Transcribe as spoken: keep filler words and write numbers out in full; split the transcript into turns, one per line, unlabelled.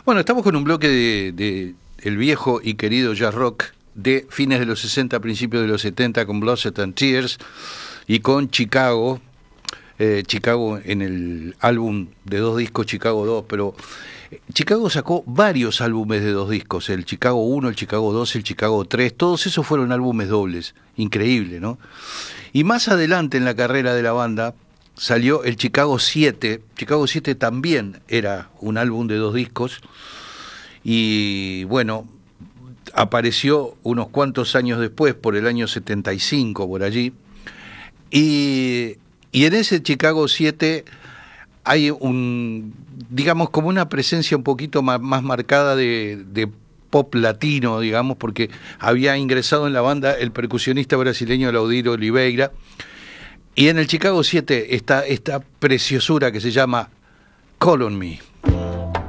Bueno, estamos con un bloque de, de el viejo y querido jazz rock de fines de los sesenta, principios de los setenta, con Blood and Tears y con Chicago, eh, Chicago en el álbum de dos discos, Chicago dos, pero Chicago sacó varios álbumes de dos discos, el Chicago uno, el Chicago dos, el Chicago tres, todos esos fueron álbumes dobles, increíble, ¿no? Y más adelante en la carrera de la banda salió el Chicago siete. Chicago siete también era un álbum de dos discos y bueno, apareció unos cuantos años después, por el año setenta y cinco, por allí, y, y en ese Chicago siete hay un, digamos, como una presencia un poquito más, más marcada de, de pop latino, digamos, porque había ingresado en la banda el percusionista brasileño Laudiro Oliveira. Y en el Chicago siete está esta preciosura que se llama Call on Me.